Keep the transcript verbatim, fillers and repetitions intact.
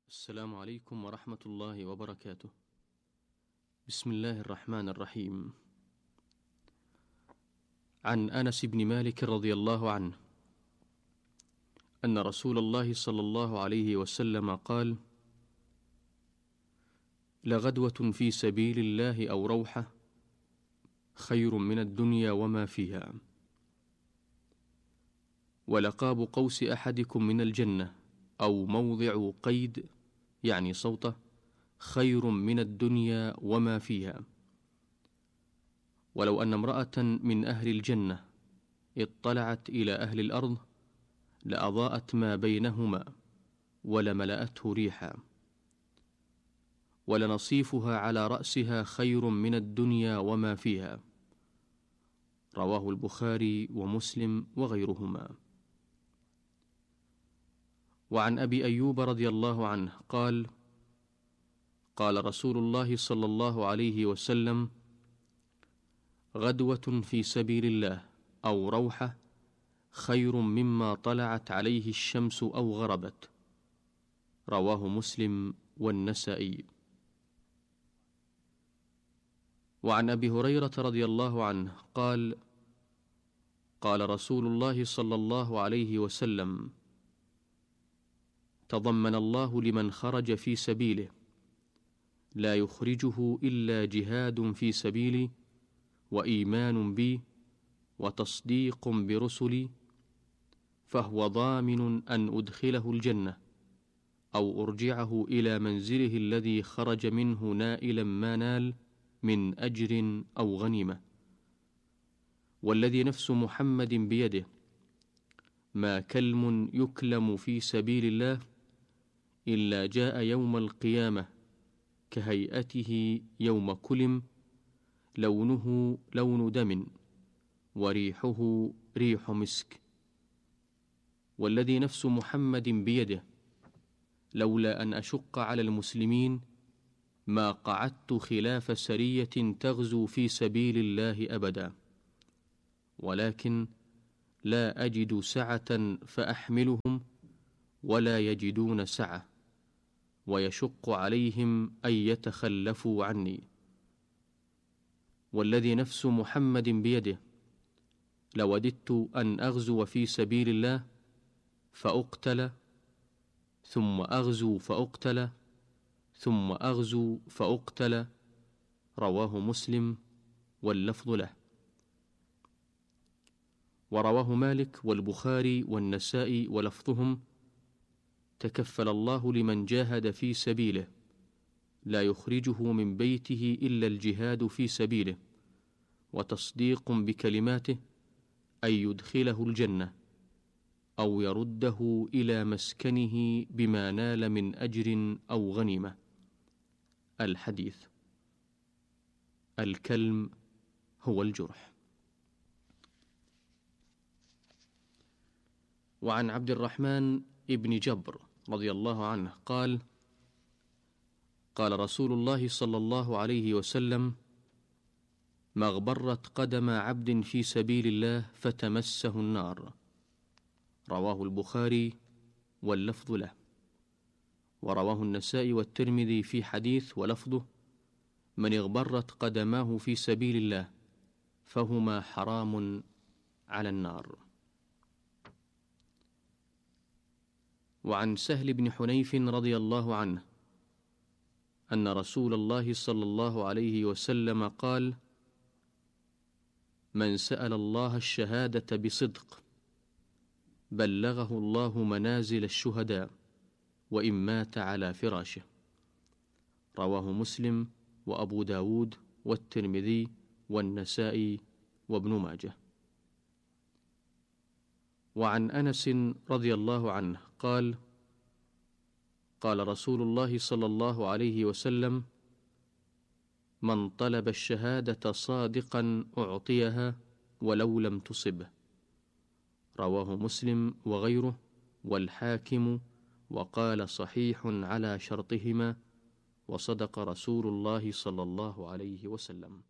السلام عليكم ورحمة الله وبركاته. بسم الله الرحمن الرحيم. عن أنس بن مالك رضي الله عنه أن رسول الله صلى الله عليه وسلم قال: لغدوة في سبيل الله أو روحة خير من الدنيا وما فيها، ولقاب قوس أحدكم من الجنة أو موضع قيد يعني صوته خير من الدنيا وما فيها، ولو أن امرأة من أهل الجنة اطلعت إلى أهل الأرض لأضاءت ما بينهما ولملأته ريحا، ولنصيفها على رأسها خير من الدنيا وما فيها. رواه البخاري ومسلم وغيرهما. وعن أبي أيوب رضي الله عنه قال: قال رسول الله صلى الله عليه وسلم: غدوة في سبيل الله أو روحة خير مما طلعت عليه الشمس أو غربت. رواه مسلم والنسائي. وعن أبي هريرة رضي الله عنه قال: قال رسول الله صلى الله عليه وسلم: تضمن الله لمن خرج في سبيله لا يخرجه إلا جهاد في سبيلي وإيمان بي وتصديق برسلي، فهو ضامن أن أدخله الجنة أو أرجعه إلى منزله الذي خرج منه نائلا ما نال من أجر أو غنيمة. والذي نفس محمد بيده ما كلم يكلم في سبيل الله إلا جاء يوم القيامة كهيئته يوم كلم، لونه لون دم وريحه ريح مسك. والذي نفس محمد بيده لولا أن أشق على المسلمين ما قعدت خلاف سرية تغزو في سبيل الله أبدا، ولكن لا أجد سعة فأحملهم ولا يجدون سعة، ويشق عليهم أن يتخلفوا عني. والذي نفس محمد بيده لوددت أن أغزو في سبيل الله فأقتل ثم أغزو فأقتل ثم أغزو فأقتل. رواه مسلم واللفظ له. ورواه مالك والبخاري والنسائي ولفظهم: تكفل الله لمن جاهد في سبيله لا يخرجه من بيته إلا الجهاد في سبيله وتصديق بكلماته أن يدخله الجنة أو يرده إلى مسكنه بما نال من أجر أو غنيمة. الحديث. الكلم هو الجرح. وعن عبد الرحمن ابن جبر رضي الله عنه قال: قال رسول الله صلى الله عليه وسلم: ما اغبرت قدم عبد في سبيل الله فتمسه النار. رواه البخاري واللفظ له. ورواه النسائي والترمذي في حديث ولفظه: من اغبرت قدماه في سبيل الله فهما حرام على النار. وعن سهل بن حنيف رضي الله عنه أن رسول الله صلى الله عليه وسلم قال: من سأل الله الشهادة بصدق بلغه الله منازل الشهداء وإن مات على فراشه. رواه مسلم وأبو داود والترمذي والنسائي وابن ماجه. وعن أنس رضي الله عنه قال: قال رسول الله صلى الله عليه وسلم: من طلب الشهادة صادقا أعطيها ولو لم تصبه. رواه مسلم وغيره والحاكم وقال صحيح على شرطهما، وصدق رسول الله صلى الله عليه وسلم.